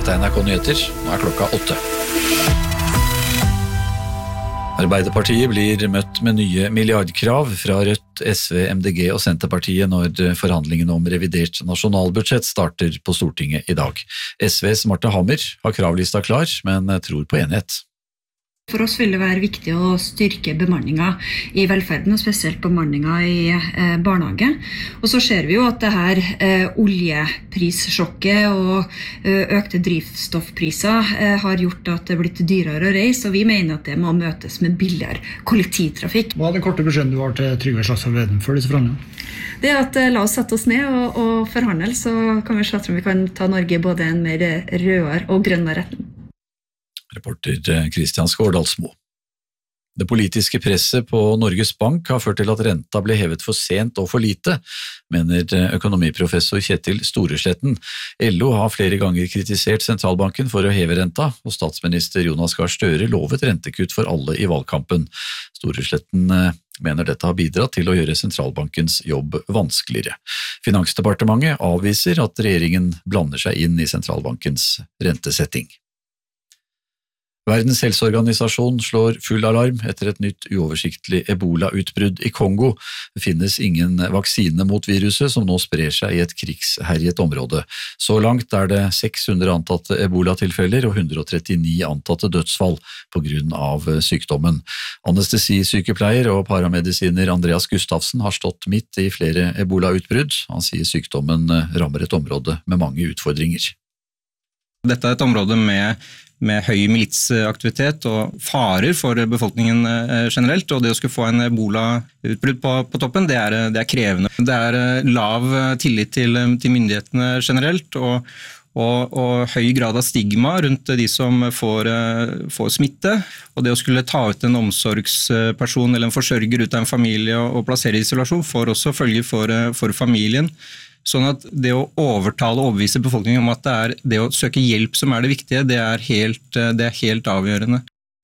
Dette NRK Nyheter, nå klokka 8. Arbeiderpartiet blir møtt med nye milliardkrav fra Rødt, SV, MDG og Senterpartiet når forhandlingene om revidert nasjonalbudsjett starter på Stortinget i dag. SVs Marte Hammer har kravlista klar, men tror på enighet. For oss vil det være viktig å styrke bemanningen i velferden, og spesielt bemanningen i barnehage. Og så ser vi jo at det her oljeprissjokket og økte drivstoffpriser har gjort at det er blitt dyrere å reise, og vi mener at det må møtes med billigere kollektivtrafikk. Hva er den korte beskjeden du har til Trygve Slagsvold Vedum før disse forhandlingene? Det er at la oss sette oss ned og forhandle, så kan vi se om vi kan ta Norge både en mer rødere og grønnere retning. Reporter Kristian Skårdalsmo. Det politiske presset på Norges Bank har ført til at renta ble hevet for sent og for lite, mener økonomiprofessor Kjetil Storesletten. LO har flere ganger kritisert sentralbanken for å heve renta, og statsminister Jonas Gahr Støre lovet rentekutt for alle i valgkampen. Storesletten mener dette har bidratt til å gjøre sentralbankens jobb vanskeligere. Finansdepartementet avviser at regjeringen blander seg inn i sentralbankens rentesetting. Verdens helseorganisasjon slår full alarm etter et nytt uoversiktlig Ebola-utbrudd i Kongo. Det finnes ingen vaksine mot viruset som nå sprer seg i et krigsherjet område. Så langt er det 600 antatte Ebola-tilfeller og 139 antatte dødsfall på grunn av sykdommen. Anestesisykepleier og paramedisiner Andreas Gustavsen har stått midt i flere Ebola-utbrudd. Han sier sykdommen rammer et område med mange utfordringer. Dette er et område med høy militsaktivitet og farer for befolkningen generelt, og det å skulle få en Ebola-utbrudd på toppen, det er krevende. Det er lav tillit til myndighetene generelt, og høy grad av stigma rundt de som får smitte, og det å skulle ta ut en omsorgsperson eller en forsørger ut av en familie og plassere i isolasjon får også følge for familien. Sånn at det å overtale og overbevise befolkningen om at det er det å søke hjelp som er det viktige, det er helt avgjørende.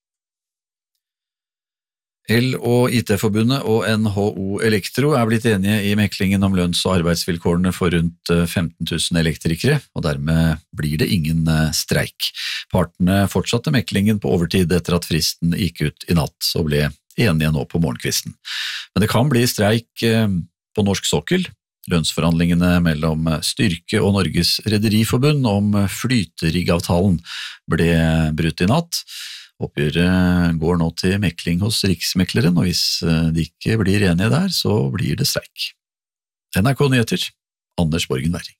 El- og IT-forbundet og NHO Elektro er blitt enige i meklingen om lønns- og arbeidsvilkårene for rundt 15 000 elektrikere, og dermed blir det ingen streik. Partene fortsatte meklingen på overtid etter at fristen gikk ut i natt, og ble enige nå på morgenkvisten. Men det kan bli streik på norsk sokkel. Lønnsforhandlingene mellom Styrke og Norges Rederiforbund om flyteriggavtalen ble brutt i natt. Oppgjøret går nå til mekling hos Riksmekleren, og hvis de ikke blir enige der, så blir det streik. NRK Nyheter, Anders Borgen Werring.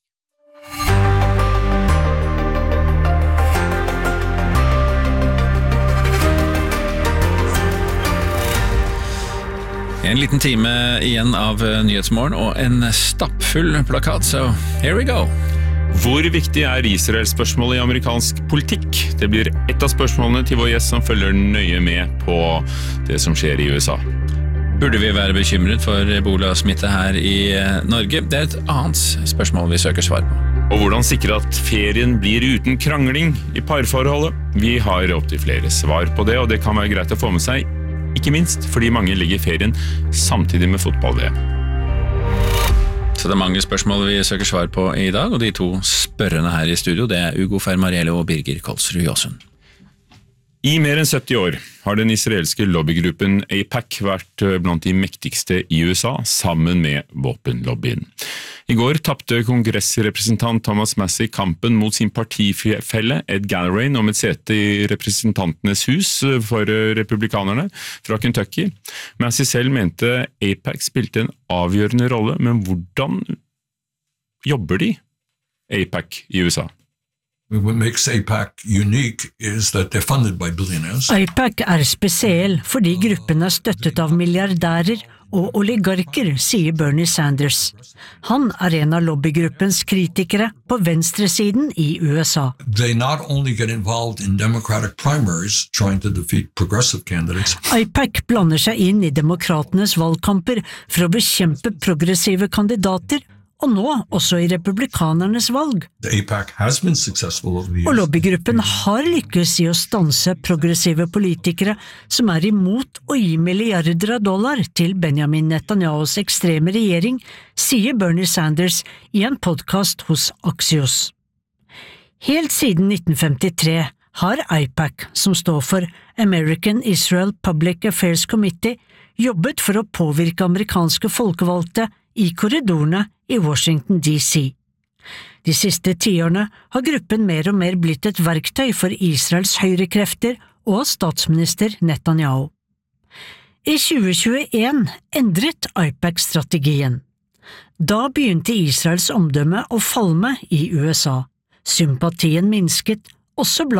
En liten time igjen av Nyhetsmorgen og en stappfull plakat, så here we go. Hvor viktig er Israel-spørsmålet i amerikansk politikk? Det blir et av spørsmålene til vår gjest som følger nøye med på det som skjer i USA. Burde vi være bekymret for Ebola-smitte her i Norge? Det er et annet spørsmål vi søker svar på. Og hvordan sikre at ferien blir uten krangling i parforholdet? Vi har opp til flere svar på det, og det kan være greit å få med seg, ikke minst fordi mange ligger i ferien samtidig med fotball-VM. Så det er mange spørsmål vi søker svar på i dag, og de to spørrende her i studio, det er Ugo Fermariello og Birger Kolsrud Jåsund. I mer enn 70 år har den israelske lobbygruppen AIPAC vært blant de mektigste i USA, sammen med våpenlobbyen. I går tappte kongressrepresentant Thomas Massie kampen mot sin partifelle Ed Gallagher om et sete i representantenes hus for republikanerne fra Kentucky. Massie selv mente AIPAC spilte en avgjørende rolle, men hvordan jobber de, AIPAC i USA? What makes AIPAC unique is that they're funded by billionaires. AIPAC er spesiell fordi gruppen er støttet av milliardærer og oligarker, sier Bernie Sanders. Han er en av lobbygruppens kritikere på venstresiden i USA. They not only get involved in Democratic primaries trying to defeat progressive candidates. AIPAC blander seg inn i demokratenes valgkamper for å bekjempe progressive kandidater, og nå også i republikanernes valg. Og lobbygruppen har lykkes i å stanse progressive politikere som er imot å gi milliarder av dollar til Benjamin Netanyahus ekstreme regjering, sier Bernie Sanders i en podcast hos Axios. Helt siden 1953 har AIPAC, som står for American Israel Public Affairs Committee, jobbet for å påvirke amerikanske folkevalgte i korridorene i Washington DC. De siste 10 årene har gruppen mer og mer blitt et verktøy for Israels høyrekrefter og statsminister Netanyahu. I 2021 endret AIPAC strategien. Da begynte Israels omdømme å falme i USA. Sympatien minsket, også blant